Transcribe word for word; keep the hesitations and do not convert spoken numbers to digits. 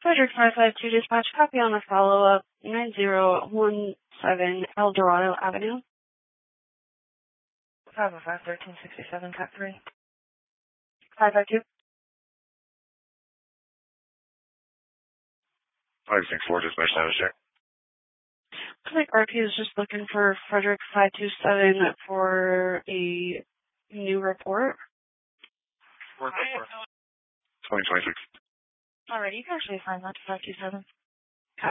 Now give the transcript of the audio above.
Frederick five five two dispatch, copy on a follow-up, nine zero one seven El Dorado Avenue. five oh five, thirteen sixty-seven, cat three. five five two. five six four, dispatch status check. Clinic R P is just looking for Frederick five two seven for a new report. twenty twenty-six. Alright, you can actually find that to five two seven.